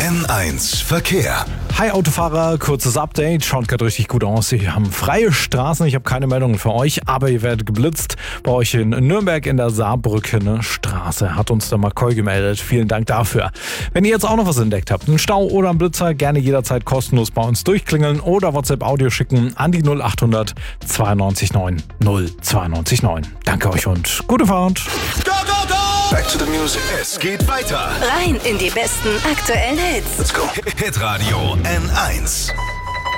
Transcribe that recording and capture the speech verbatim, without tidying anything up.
N eins Verkehr. Hi Autofahrer, kurzes Update. Schaut gerade richtig gut aus. Sie haben freie Straßen. Ich habe keine Meldungen für euch, aber ihr werdet geblitzt. Bei euch in Nürnberg in der Saarbrückener Straße hat uns der McCoy gemeldet. Vielen Dank dafür. Wenn ihr jetzt auch noch was entdeckt habt, einen Stau oder einen Blitzer, gerne jederzeit kostenlos bei uns durchklingeln oder WhatsApp-Audio schicken an die null acht hundert zweiundneunzig neun null zweiundneunzig neun. Danke euch und gute Fahrt. Go, go, go! Back to the music. Es geht weiter. Rein in die besten aktuellen Hits. Let's go. Hitradio N eins.